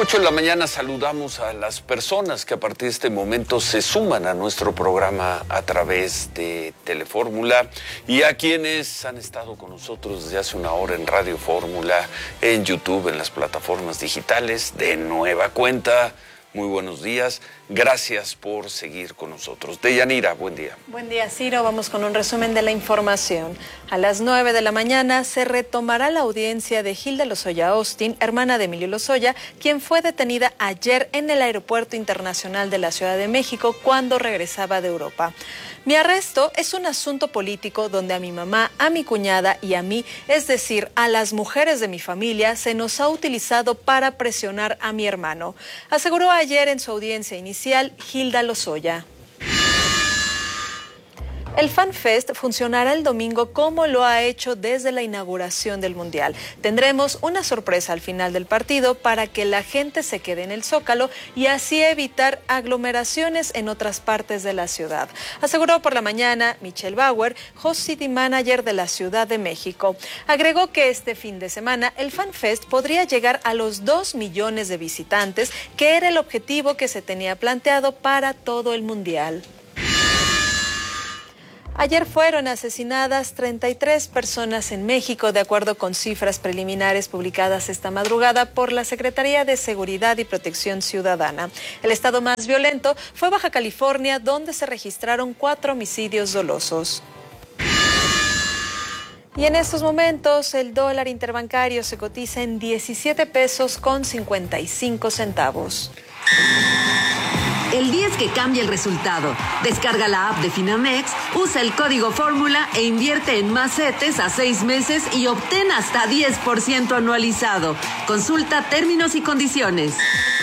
8 de la mañana saludamos a las personas que a partir de este momento se suman a nuestro programa a través de Telefórmula y a quienes han estado con nosotros desde hace una hora en Radio Fórmula, en YouTube, en las plataformas digitales de nueva cuenta. Muy buenos días, gracias por seguir con nosotros. Deyanira, buen día. Buen día, Ciro. Vamos con un resumen de la información. A las 9 de la mañana se retomará la audiencia de Hilda Lozoya Austin, hermana de Emilio Lozoya, quien fue detenida ayer en el Aeropuerto Internacional de la Ciudad de México cuando regresaba de Europa. Mi arresto es un asunto político donde a mi mamá, a mi cuñada y a mí, es decir, a las mujeres de mi familia, se nos ha utilizado para presionar a mi hermano, aseguró ayer en su audiencia inicial Hilda Lozoya. El FanFest funcionará el domingo como lo ha hecho desde la inauguración del Mundial. Tendremos una sorpresa al final del partido para que la gente se quede en el Zócalo y así evitar aglomeraciones en otras partes de la ciudad, aseguró por la mañana Michelle Bauer, Host City Manager de la Ciudad de México. Agregó que este fin de semana el FanFest podría llegar a los 2 millones de visitantes, que era el objetivo que se tenía planteado para todo el Mundial. Ayer fueron asesinadas 33 personas en México, de acuerdo con cifras preliminares publicadas esta madrugada por la Secretaría de Seguridad y Protección Ciudadana. El estado más violento fue Baja California, donde se registraron 4 homicidios dolosos. Y en estos momentos el dólar interbancario se cotiza en 17 pesos con 55 centavos. El 10 que cambia el resultado. Descarga la app de Finamex, usa el código Fórmula e invierte en más CETES a 6 meses y obtén hasta 10% anualizado. Consulta términos y condiciones.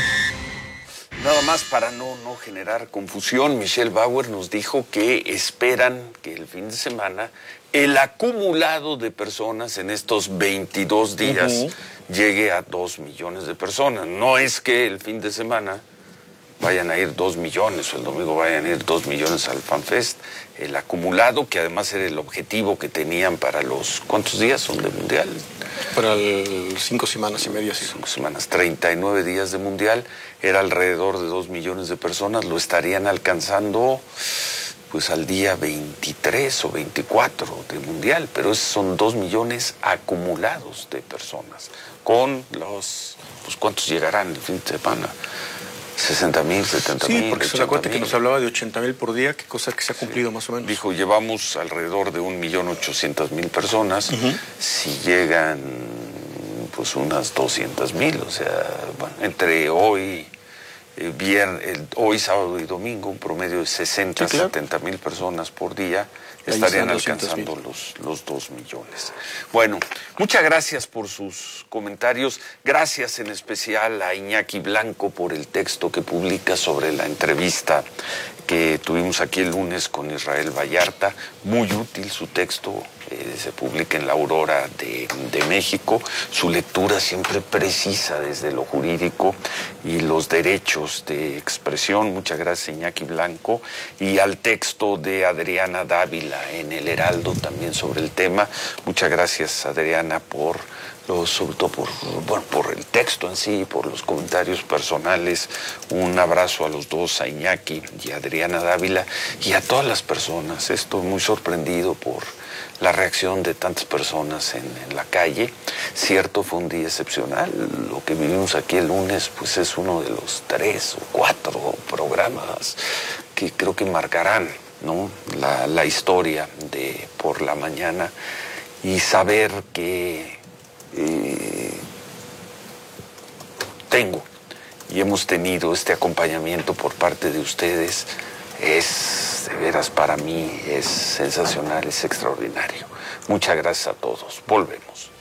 Nada más para no generar confusión, Michelle Bauer nos dijo que esperan que el fin de semana el acumulado de personas en estos 22 días llegue a 2 millones de personas. No es que el fin de semana vayan a ir 2 millones o el domingo vayan a ir 2 millones al FanFest. El acumulado, que además era el objetivo que tenían para los... ¿Cuántos días son de Mundial? Para 5 semanas y media, sí. 5 semanas, 39 días de Mundial, era alrededor de 2 millones de personas. Lo estarían alcanzando pues al día 23 o 24 de Mundial, pero esos son 2 millones acumulados de personas. Con los... pues ¿cuántos llegarán el fin de semana? 60,000, 70,000. Sí, porque se acuerda que nos hablaba de 80,000 por día, que cosa que se ha cumplido más o menos. Dijo, llevamos alrededor de 1,800,000 personas. Si llegan pues unas 200,000, o sea, bueno, entre hoy, hoy sábado y domingo, un promedio de 60, sí, claro, 70,000 personas por día, estarían alcanzando los 2 millones. Bueno, muchas gracias por sus comentarios. Gracias en especial a Iñaki Blanco por el texto que publica sobre la entrevista que tuvimos aquí el lunes con Israel Vallarta. Muy útil su texto, se publica en La Aurora de México. Su lectura siempre precisa desde lo jurídico y los derechos de expresión. Muchas gracias, Iñaki Blanco. Y al texto de Adriana Dávila en El Heraldo también sobre el tema. Muchas gracias, Adriana, sobre todo por el texto en sí, por los comentarios personales. Un abrazo a los dos, a Iñaki y a Adriana Dávila, y a todas las personas. Estoy muy sorprendido por la reacción de tantas personas en la calle. Cierto, fue un día excepcional. Lo que vivimos aquí el lunes pues es uno de los 3 o 4 programas que creo que marcarán, ¿no?, la historia de Por la Mañana, y saber que tengo y hemos tenido este acompañamiento por parte de ustedes es, de veras, para mí es sensacional, es extraordinario. Muchas gracias a todos. Volvemos.